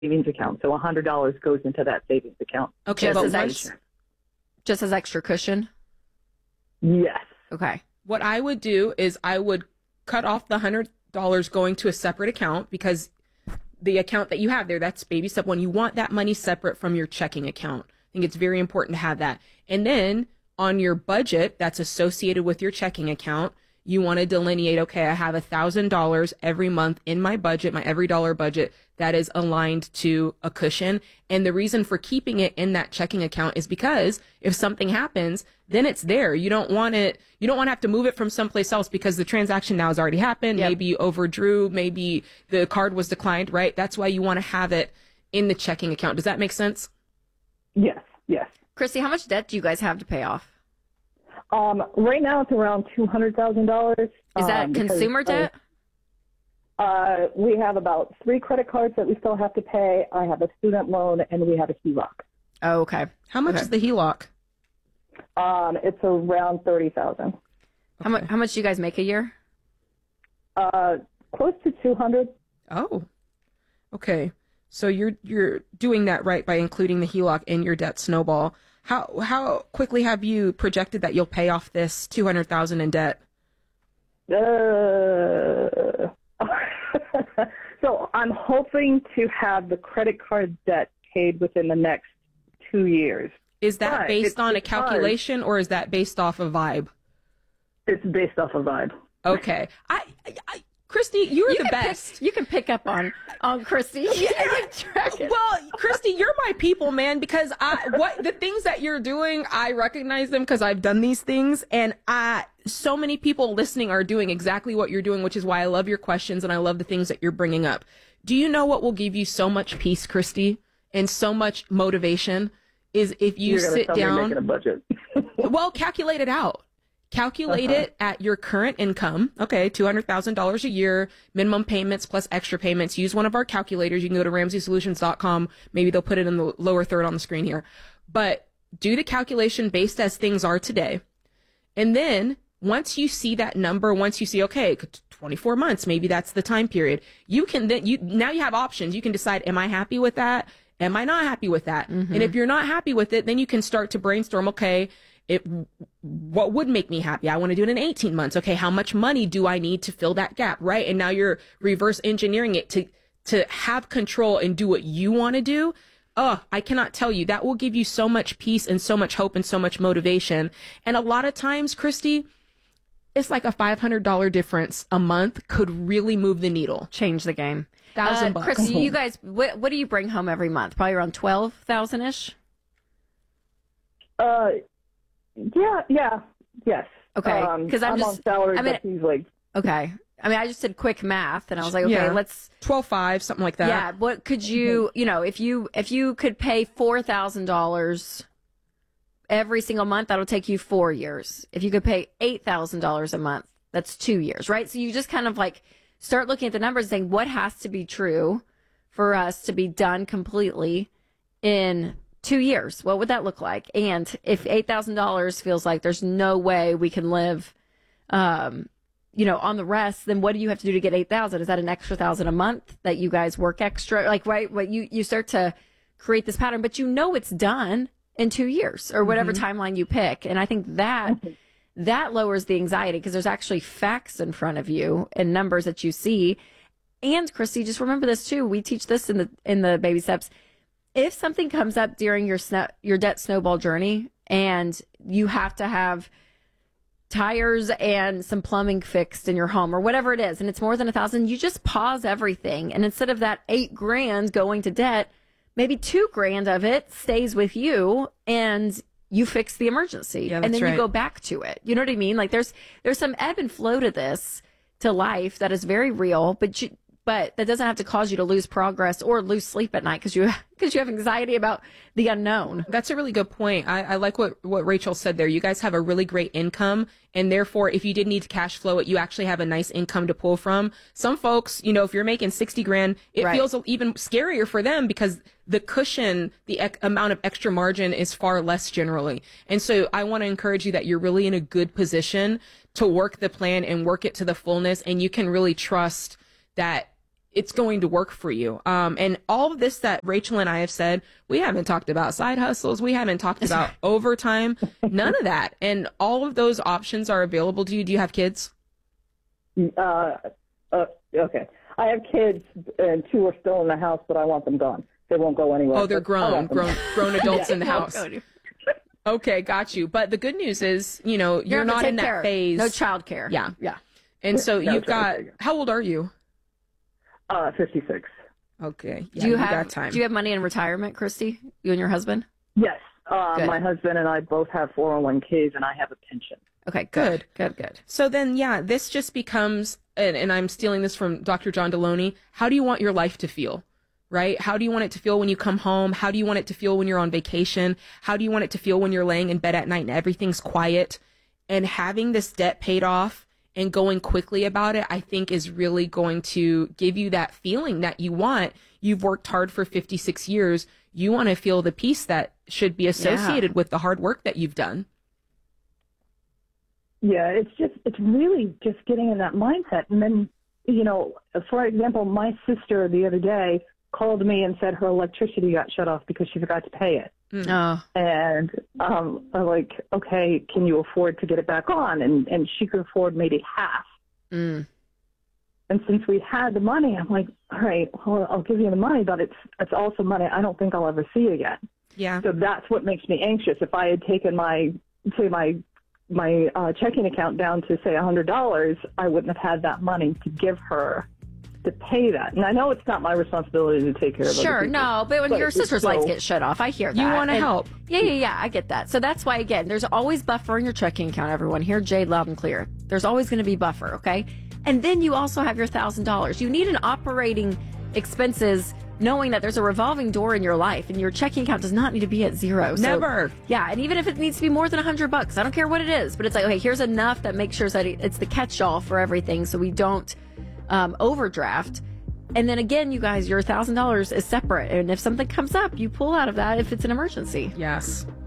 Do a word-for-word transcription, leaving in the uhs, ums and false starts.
savings account. So one hundred dollars goes into that savings account. Okay, just but as, once, extra, just as extra cushion? Yes. Okay. what I would do is I would cut off the one hundred dollars going to a separate account, because the account that you have there, that's baby step one. You want that money separate from your checking account. I think it's very important to have that. And then on your budget that's associated with your checking account, you want to delineate, okay, I have one thousand dollars every month in my budget, my every dollar budget that is aligned to a cushion. And the reason for keeping it in that checking account is because if something happens, then it's there. You don't want it, you don't want to have to move it from someplace else because the transaction now has already happened. Yep. Maybe you overdrew, maybe the card was declined, right? That's why you want to have it in the checking account. Does that make sense? Yes, yes. Christy, how much debt do you guys have to pay off? Um, right now it's around two hundred thousand dollars. Is that um, consumer because, debt? Uh, we have about three credit cards that we still have to pay. I have a student loan, and we have a H E L O C. Oh, okay. How much Okay. is the H E L O C? Um, it's around thirty thousand. How much? How much do you guys make a year? Uh, close to two hundred. Oh, okay. So you're you're doing that right by including the H E L O C in your debt snowball. How how quickly have you projected that you'll pay off this two hundred thousand in debt? Uh, so I'm hoping to have the credit card debt paid within the next two years. Is that But based it's on a because- calculation, or is that based off a vibe? It's based off a vibe. Okay. I, I, I Christy, you're You the can best. Pick, you can pick up on on Christy. Well, Christy, you're my people, man, because I what the things that you're doing, I recognize them because I've done these things, and I so many people listening are doing exactly what you're doing, which is why I love your questions and I love the things that you're bringing up. Do you know what will give you so much peace, Christy, and so much motivation is if you You're gonna sit tell me down. making a budget. Well, calculate it out. Calculate Uh-huh. it at your current income. Okay, two hundred thousand dollars a year, minimum payments plus extra payments. Use one of our calculators. You can go to ramsey solutions dot com. Maybe they'll put it in the lower third on the screen here. But do the calculation based as things are today. And then once you see that number, once you see, okay, twenty-four months, maybe that's the time period, you can then, you now you have options. You can decide, am I happy with that? Am I not happy with that? Mm-hmm. And if you're not happy with it, then you can start to brainstorm, okay, it, what would make me happy? I want to do it in eighteen months. Okay, how much money do I need to fill that gap, right? And now you're reverse engineering it to, to have control and do what you want to do. Oh, I cannot tell you. That will give you so much peace and so much hope and so much motivation. And a lot of times, Christy, it's like a five hundred dollars difference a month could really move the needle. Change the game. Thousand Uh, bucks. Christy, you guys, what, what do you bring home every month? Probably around twelve thousand ish. Uh, yeah, yeah, yes. Okay, Um, 'cause I'm I'm just- on salary, I mean- but he's like, Okay. I mean, I just did quick math, and I was like, okay, Yeah. let's. twelve five, something like that. Yeah. What could you, you know, if you if you could pay four thousand dollars every single month, that'll take you four years. If you could pay eight thousand dollars a month, that's two years, right? So you just kind of like start looking at the numbers and saying, what has to be true for us to be done completely in two years? What would that look like? And if eight thousand dollars feels like there's no way we can live, um, you know, on the rest, then what do you have to do to get eight thousand? Is that an extra thousand a month that you guys work extra? Like, right, what you, you start to create this pattern, but you know it's done in two years or whatever Mm-hmm. timeline you pick. And I think that that lowers the anxiety because there's actually facts in front of you and numbers that you see. And Christy, just remember this too. We teach this in the in the baby steps. If something comes up during your snow, your debt snowball journey and you have to have tires and some plumbing fixed in your home or whatever it is, and it's more than a thousand, you just pause everything. And instead of that eight grand going to debt, maybe two grand of it stays with you and you fix the emergency. Yeah, and that's then right. you go back to it. You know what I mean? Like there's, there's some ebb and flow to this, to life that is very real, but you, but that doesn't have to cause you to lose progress or lose sleep at night because you because you have anxiety about the unknown. That's a really good point. I, I like what, what Rachel said there. You guys have a really great income, and therefore, if you did need to cash flow it, you actually have a nice income to pull from. Some folks, you know, if you're making sixty grand, it Right. feels even scarier for them because the cushion, the ec- amount of extra margin is far less generally. And so I want to encourage you that you're really in a good position to work the plan and work it to the fullness, and you can really trust that it's going to work for you. Um, and all of this that Rachel and I have said, we haven't talked about side hustles. We haven't talked about overtime, none of that. And all of those options are available to you. Do you have kids? Uh, uh, okay. I have kids, and two are still in the house, but I want them gone. They won't go anywhere. Oh, they're grown, grown, grown adults Yeah. in the house. Okay, got you. But the good news is, you know, you're, You're not in that phase. No child care. Yeah. Yeah. And so No you've got, childcare. how old are you? Uh, fifty-six. Okay. Yeah, Do you you have got time. Do you have money in retirement, Christy? You and your husband? Yes. Uh, Good. my husband and I both have four oh one k's, and I have a pension. Okay, good. Good, good. So then, yeah, this just becomes, and, and I'm stealing this from Doctor John Deloney. How do you want your life to feel, right? How do you want it to feel when you come home? How do you want it to feel when you're on vacation? How do you want it to feel when you're laying in bed at night and everything's quiet? And having this debt paid off and going quickly about it, I think is really going to give you that feeling that you want. You've worked hard for fifty-six years. You want to feel the peace that should be associated Yeah. with the hard work that you've done. Yeah, it's just, it's really just getting in that mindset. And then, you know, for example, my sister the other day called me and said her electricity got shut off because she forgot to pay it. Oh, And um, I'm like, okay, can you afford to get it back on? And, and she could afford maybe half. mm. And since we had the money, I'm like, all right, well, I'll give you the money, but it's it's also money I don't think I'll ever see again. Yeah. So that's what makes me anxious. If I had taken my, say, my my uh, checking account down to, say, one hundred dollars, I wouldn't have had that money to give her to pay that. And I know it's not my responsibility to take care of other Sure, people, no, but when but your it's sister's so- lights get shut off, I hear that. You want to And- help. Yeah, yeah, yeah, I get that. So that's why, again, there's always buffer in your checking account, everyone. Hear Jade loud and clear. There's always going to be buffer, okay? And then you also have your one thousand dollars. You need an operating expenses knowing that there's a revolving door in your life and your checking account does not need to be at zero. So, Never. yeah, and even if it needs to be more than one hundred bucks, I don't care what it is, but it's like, okay, here's enough that makes sure that it's the catch-all for everything so we don't um, overdraft. And then again, you guys, your one thousand dollars is separate. And if something comes up, you pull out of that if it's an emergency. Yes.